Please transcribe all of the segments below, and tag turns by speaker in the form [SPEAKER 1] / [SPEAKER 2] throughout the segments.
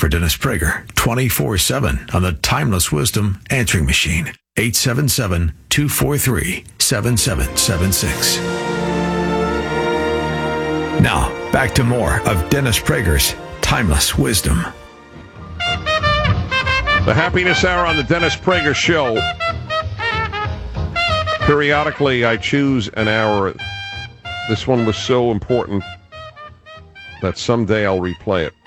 [SPEAKER 1] for Dennis Prager 24/7 on the Timeless Wisdom answering machine. 877-243-7776. Now, back to more of Dennis Prager's Timeless Wisdom.
[SPEAKER 2] The Happiness Hour on the Dennis Prager Show. Periodically, I choose an hour. This one was so important that someday I'll replay it.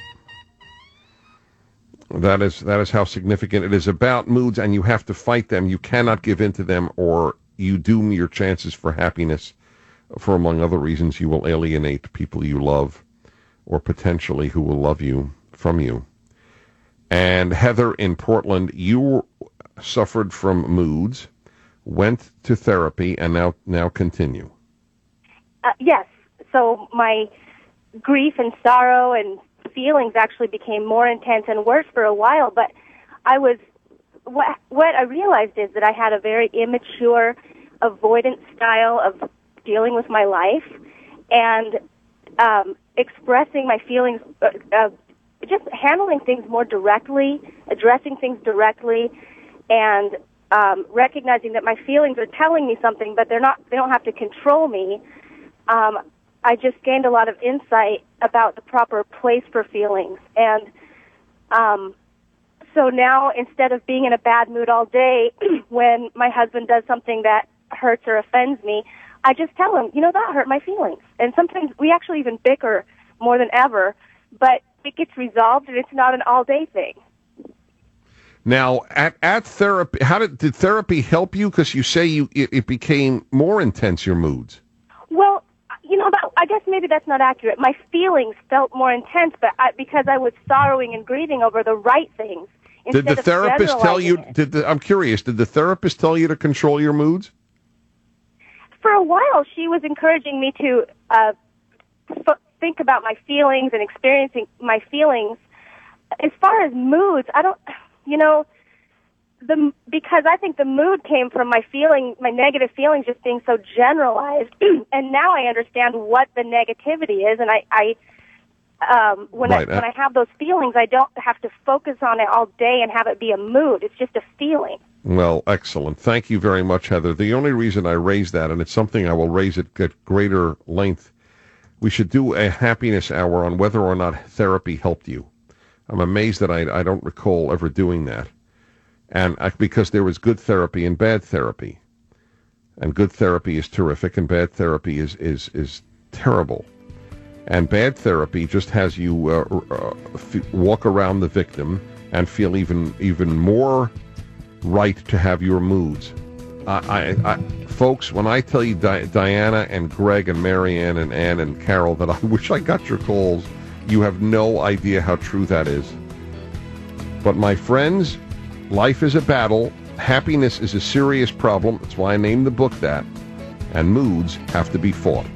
[SPEAKER 2] That is how significant it is. About moods, and you have to fight them. You cannot give in to them, or you doom your chances for happiness. For, among other reasons, you will alienate people you love, or potentially who will love you from you. And Heather in Portland, you suffered from moods, went to therapy, and now continue.
[SPEAKER 3] Yes. So my grief and sorrow and feelings actually became more intense and worse for a while. But what I realized is that I had a very immature, avoidant style of dealing with my life and expressing my feelings. Just handling things more directly, addressing things directly, and recognizing that my feelings are telling me something, but they don't have to control me. I just gained a lot of insight about the proper place for feelings. And so now, instead of being in a bad mood all day when my husband does something that hurts or offends me, I just tell him, that hurt my feelings. And sometimes we actually even bicker more than ever, but it gets resolved, and it's not an all-day thing.
[SPEAKER 2] Now, at therapy, did therapy help you? Because you say it became more intense, your moods.
[SPEAKER 3] Well, I guess maybe that's not accurate. My feelings felt more intense, but because I was sorrowing and grieving over the right things.
[SPEAKER 2] Did the therapist tell you? I'm curious. Did the therapist tell you to control your moods?
[SPEAKER 3] For a while, she was encouraging me to think about my feelings and experiencing my feelings. As far as moods, I don't, because I think the mood came from my negative feelings just being so generalized, and now I understand what the negativity is, and when I have those feelings, I don't have to focus on it all day and have it be a mood. It's just a feeling.
[SPEAKER 2] Well, excellent. Thank you very much, Heather. The only reason I raise that, and it's something I will raise at greater length, we should do a happiness hour on whether or not therapy helped you. I'm amazed that I don't recall ever doing that. And because there was good therapy and bad therapy. And good therapy is terrific, and bad therapy is terrible. And bad therapy just has you walk around the victim and feel even more right to have your moods. Folks, when I tell you Diana and Greg and Marianne and Ann and Carol that I wish I got your calls, you have no idea how true that is. But my friends, life is a battle. Happiness is a serious problem. That's why I named the book that. And moods have to be fought.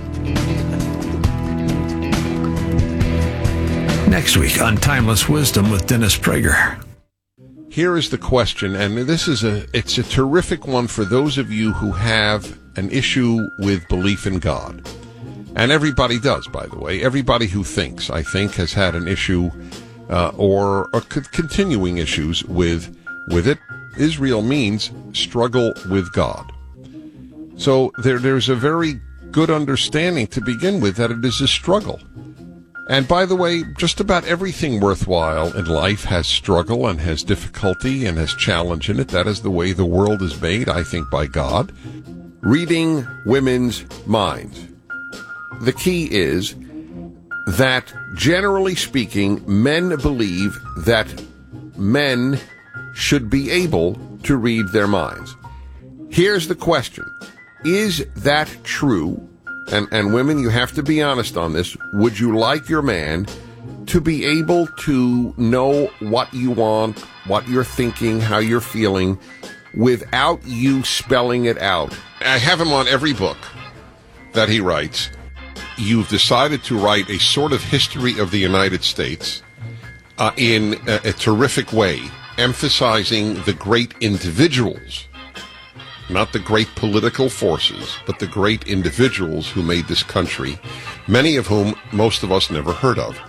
[SPEAKER 1] Next week on Timeless Wisdom with Dennis Prager.
[SPEAKER 2] Here is the question, and it's a terrific one for those of you who have an issue with belief in God. And everybody does, by the way. Everybody who thinks, I think, has had an issue or continuing issues with it. Israel means struggle with God. So there's a very good understanding to begin with that it is a struggle. And by the way, just about everything worthwhile in life has struggle and has difficulty and has challenge in it. That is the way the world is made, I think, by God. Reading women's minds. The key is that, generally speaking, men believe that men should be able to read their minds. Here's the question. Is that true? And women, you have to be honest on this. Would you like your man to be able to know what you want, what you're thinking, how you're feeling, without you spelling it out? I have him on every book that he writes. You've decided to write a sort of history of the United States in a terrific way, emphasizing the great individuals, not the great political forces, but the great individuals who made this country, many of whom most of us never heard of.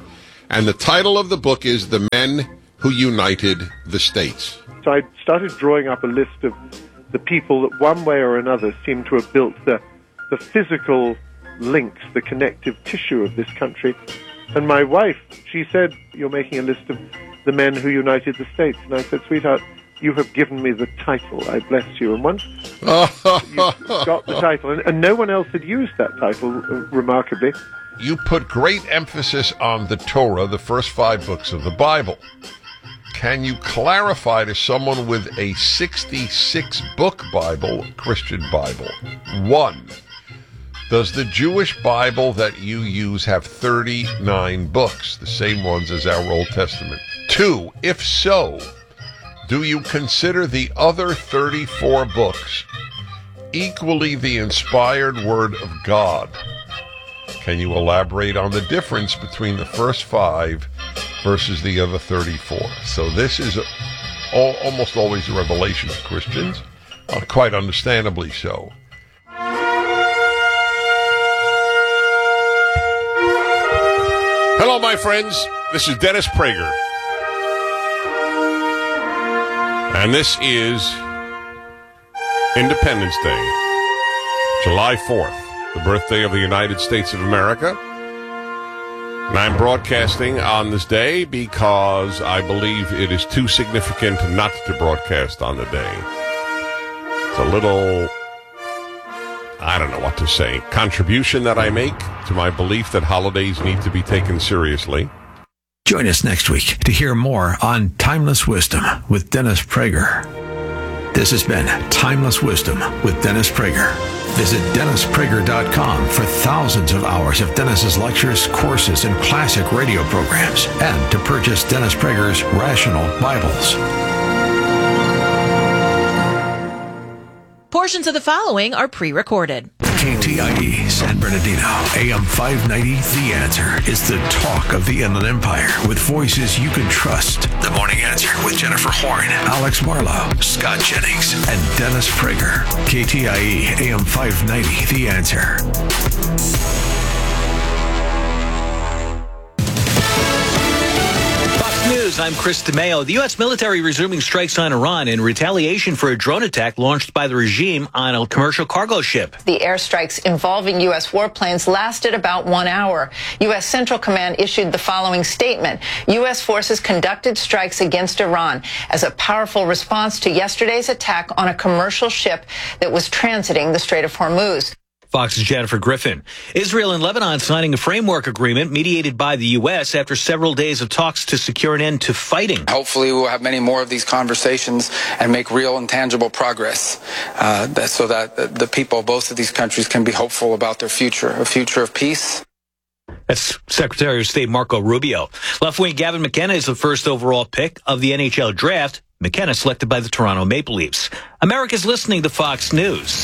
[SPEAKER 2] And the title of the book is The Men Who United the States.
[SPEAKER 4] So I started drawing up a list of the people that one way or another seem to have built the physical links, the connective tissue of this country. And my wife, she said, "You're making a list of the men who united the states." And I said, "Sweetheart, you have given me the title. I bless you." And once you got the title, and no one else had used that title, remarkably.
[SPEAKER 2] You put great emphasis on the Torah, the first 5 books of the Bible. Can you clarify to someone with a 66-book Bible, Christian Bible? 1, does the Jewish Bible that you use have 39 books, the same ones as our Old Testament? 2, if so, do you consider the other 34 books equally the inspired Word of God? Can you elaborate on the difference between the first 5 versus the other 34? So this is almost always a revelation to Christians, quite understandably so. Hello, my friends. This is Dennis Prager. And this is Independence Day, July 4th. The birthday of the United States of America. And I'm broadcasting on this day because I believe it is too significant not to broadcast on the day. It's a little, I don't know what to say, contribution that I make to my belief that holidays need to be taken seriously.
[SPEAKER 1] Join us next week to hear more on Timeless Wisdom with Dennis Prager. This has been Timeless Wisdom with Dennis Prager. Visit DennisPrager.com for thousands of hours of Dennis's lectures, courses, and classic radio programs, and to purchase Dennis Prager's Rational Bibles.
[SPEAKER 5] Portions of the following are pre-recorded.
[SPEAKER 1] KTIE San Bernardino, AM 590, The Answer is the talk of the Inland Empire with voices you can trust. The Morning Answer with Jennifer Horn, Alex Marlowe, Scott Jennings, and Dennis Prager. KTIE AM 590, The Answer.
[SPEAKER 6] News, I'm Chris DeMeo. The U.S. military resuming strikes on Iran in retaliation for a drone attack launched by the regime on a commercial cargo ship.
[SPEAKER 7] The airstrikes involving U.S. warplanes lasted about 1 hour. U.S. Central Command issued the following statement. U.S. forces conducted strikes against Iran as a powerful response to yesterday's attack on a commercial ship that was transiting the Strait of Hormuz.
[SPEAKER 6] Fox's Jennifer Griffin. Israel and Lebanon signing a framework agreement mediated by the U.S. after several days of talks to secure an end to fighting.
[SPEAKER 8] Hopefully we'll have many more of these conversations and make real and tangible progress so that the people of both of these countries can be hopeful about their future, a future of peace.
[SPEAKER 6] That's Secretary of State Marco Rubio. Left-wing Gavin McKenna is the first overall pick of the NHL draft. McKenna selected by the Toronto Maple Leafs. America's listening to Fox News.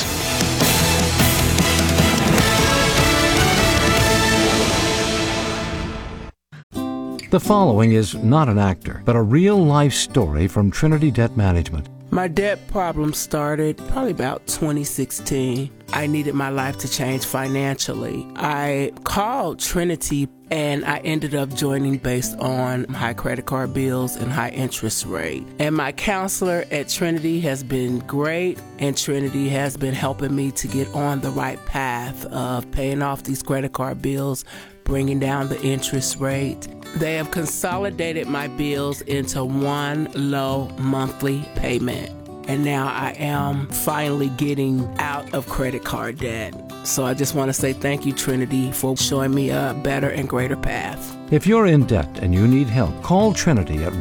[SPEAKER 9] The following is not an actor, but a real-life story from Trinity Debt Management.
[SPEAKER 10] My debt problem started probably about 2016. I needed my life to change financially. I called Trinity and I ended up joining based on high credit card bills and high interest rate. And my counselor at Trinity has been great, and Trinity has been helping me to get on the right path of paying off these credit card bills, bringing down the interest rate. They have consolidated my bills into one low monthly payment. And now I am finally getting out of credit card debt. So I just want to say thank you, Trinity, for showing me a better and greater path.
[SPEAKER 9] If you're in debt and you need help, call Trinity at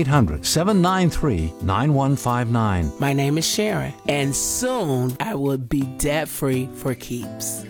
[SPEAKER 9] 1-800-793-9159.
[SPEAKER 10] My name is Sharon, and soon I will be debt-free for keeps.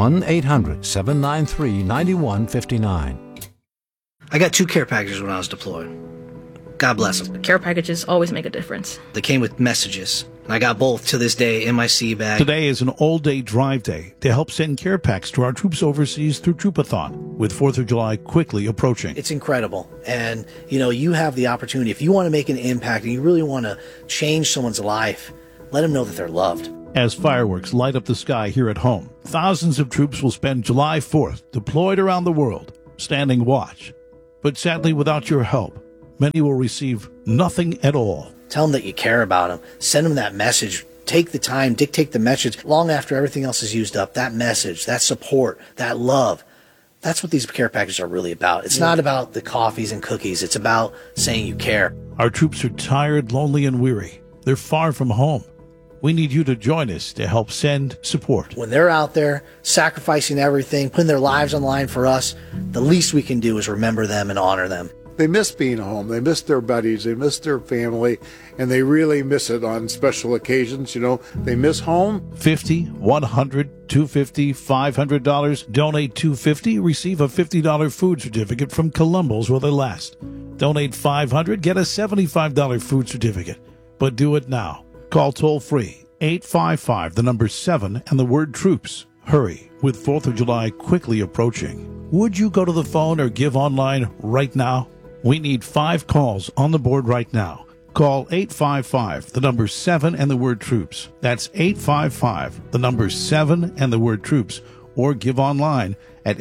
[SPEAKER 9] 1-800-793-9159.
[SPEAKER 11] I got 2 care packages when I was deployed. God bless them.
[SPEAKER 12] Care packages always make a difference.
[SPEAKER 11] They came with messages, and I got both to this day in my sea bag.
[SPEAKER 13] Today is an all-day drive day to help send care packs to our troops overseas through Troopathon, with 4th of July quickly approaching.
[SPEAKER 11] It's incredible. And, you have the opportunity. If you want to make an impact and you really want to change someone's life, let them know that they're loved.
[SPEAKER 13] As fireworks light up the sky here at home, thousands of troops will spend July 4th deployed around the world, standing watch But sadly, without your help, many will receive nothing at all.
[SPEAKER 11] Tell them that you care about them. Send them that message. Take the time, dictate the message long after everything else is used up. That message, that support, that love. That's what these care packages are really about. It's not about the coffees and cookies. It's about saying you care.
[SPEAKER 13] Our troops are tired, lonely, and weary. They're far from home. We need you to join us to help send support.
[SPEAKER 11] When they're out there sacrificing everything, putting their lives on the line for us, the least we can do is remember them and honor them.
[SPEAKER 14] They miss being home. They miss their buddies. They miss their family, and they really miss it on special occasions. You know, they miss home.
[SPEAKER 13] $50, $100, $250, $500. Donate $250, receive a $50 food certificate from Columbus while they last. Donate $500, get a $75 food certificate. But do it now. Call toll-free 855, the number 7, and the word troops. Hurry, with 4th of July quickly approaching. Would you go to the phone or give online right now? We need 5 calls on the board right now. Call 855, the number 7, and the word troops. That's 855, the number 7, and the word troops. Or give online at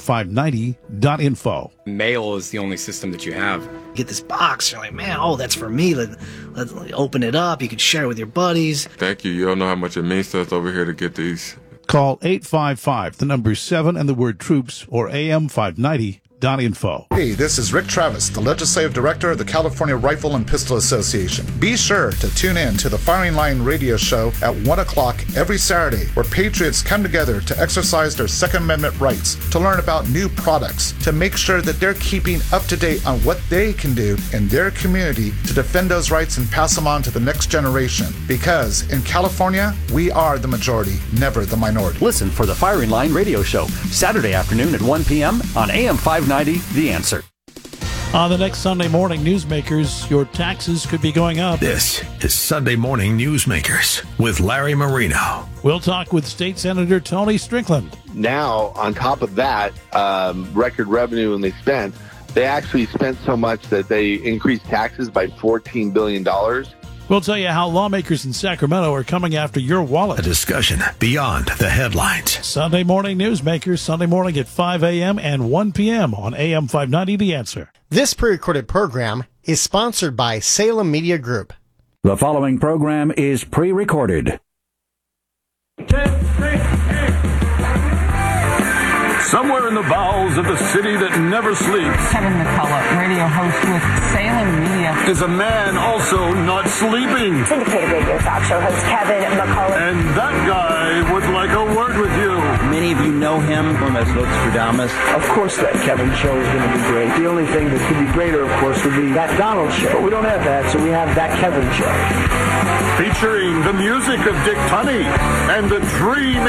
[SPEAKER 13] am590.info.
[SPEAKER 15] Mail is the only system that you have.
[SPEAKER 11] Get this box. You're like, man, oh, that's for me. Let's open it up. You can share it with your buddies.
[SPEAKER 16] Thank you. You don't know how much it means to us over here to get these.
[SPEAKER 13] Call 855, the number 7, and the word troops, or am590.info.
[SPEAKER 17] Hey, this is Rick Travis, the Legislative Director of the California Rifle and Pistol Association. Be sure to tune in to the Firing Line radio show at 1 o'clock every Saturday, where patriots come together to exercise their Second Amendment rights, to learn about new products, to make sure that they're keeping up to date on what they can do in their community to defend those rights and pass them on to the next generation. Because in California, we are the majority, never the minority.
[SPEAKER 18] Listen for the Firing Line radio show, Saturday afternoon at 1 p.m. on AM 590, The Answer.
[SPEAKER 13] On the next Sunday Morning Newsmakers, your taxes could be going up.
[SPEAKER 1] This is Sunday Morning Newsmakers with Larry Marino.
[SPEAKER 13] We'll talk with State Senator Tony Strickland.
[SPEAKER 19] Now, on top of that, record revenue and they actually spent so much that they increased taxes by $14 billion.
[SPEAKER 13] We'll tell you how lawmakers in Sacramento are coming after your wallet.
[SPEAKER 1] A discussion beyond the headlines.
[SPEAKER 13] Sunday Morning Newsmakers, Sunday morning at 5 a.m. and 1 p.m. on AM 590, The Answer.
[SPEAKER 20] This pre-recorded program is sponsored by Salem Media Group.
[SPEAKER 21] The following program is pre-recorded.
[SPEAKER 22] Somewhere in the bowels of the city that never sleeps,
[SPEAKER 23] Kevin McCullough, radio host with Salem Media,
[SPEAKER 22] is a man also not sleeping.
[SPEAKER 24] Syndicated radio talk show host Kevin McCullough.
[SPEAKER 22] And that guy would like a word with you.
[SPEAKER 25] Many of you know him from as Nostradamus.
[SPEAKER 26] Of course that Kevin show is going to be great. The only thing that could be greater, of course, would be that Donald show. But we don't have that, so we have that Kevin show.
[SPEAKER 22] Featuring the music of Dick Tunney and the dream